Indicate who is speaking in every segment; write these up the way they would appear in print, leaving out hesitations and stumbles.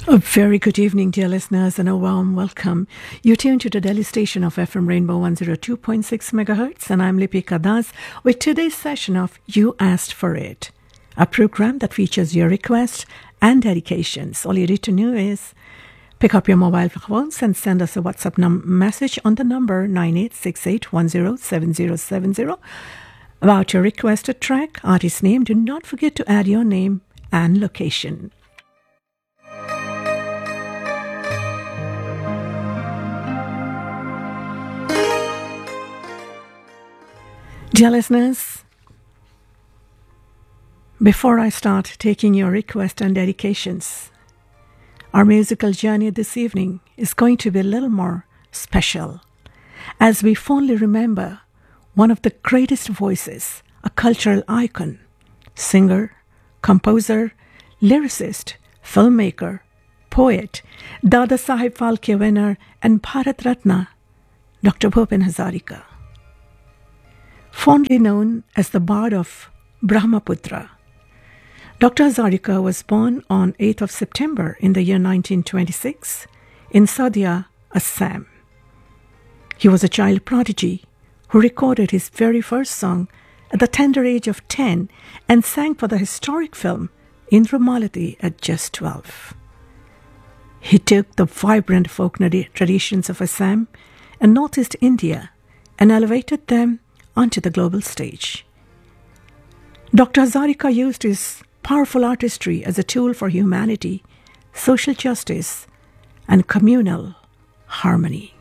Speaker 1: A very good evening, dear listeners, and a warm welcome. You tune to the Delhi station of FM Rainbow 102.6 MHz, and I'm Lipika Das with today's session of You Asked For It, a program that features your requests and dedications. All you need to know is pick up your mobile phones and send us a WhatsApp message on the number 9868107070 about your requested track, artist name. Do not forget to add your name and location. Dear listeners, before I start taking your requests and dedications, our musical journey this evening is going to be a little more special as we fondly remember one of the greatest voices, a cultural icon, singer, composer, lyricist, filmmaker, poet, Dada Saheb Phalke winner and Bharat Ratna, Dr. Bhupen Hazarika. Fondly known as the Bard of Brahmaputra, Dr. Hazarika was born on 8th of September in the year 1926 in Sadia, Assam. He was a child prodigy who recorded his very first song at the tender age of 10 and sang for the historic film Indra Malati at just 12. He took the vibrant folk traditions of Assam and Northeast India and elevated them onto the global stage. Dr. Hazarika used his powerful artistry as a tool for humanity, social justice, and communal harmony.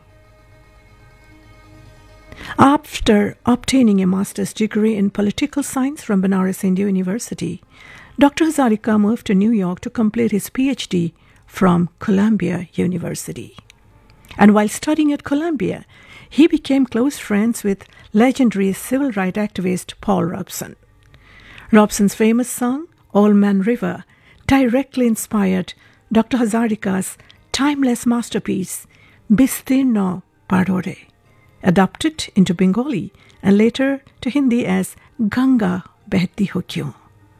Speaker 1: After obtaining a master's degree in political science from Banaras Hindu University, Dr. Hazarika moved to New York to complete his PhD from Columbia University. And while studying at Columbia, he became close friends with legendary civil rights activist Paul Robeson. Robeson's famous song, Old Man River, directly inspired Dr. Hazarika's timeless masterpiece, Bistirno Parore, adapted into Bengali and later to Hindi as Ganga Behti Ho Kyun.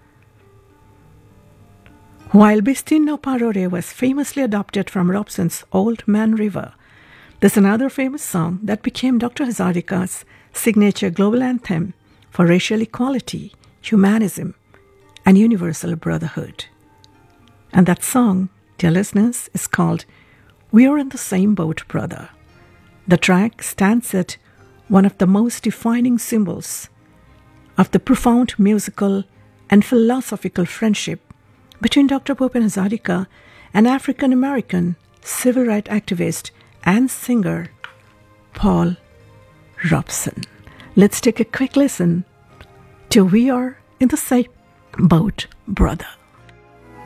Speaker 1: While Bistirno Parore was famously adapted from Robeson's Old Man River, there's another famous song that became Dr. Hazarika's signature global anthem for racial equality, humanism, and universal brotherhood. And that song, dear listeners, is called We Are in the Same Boat, Brother. The track stands at one of the most defining symbols of the profound musical and philosophical friendship between Dr. Bhupen Hazarika and African-American civil rights activist and singer Paul Robeson. Let's take a quick listen to We Are in the Same Boat, Brother.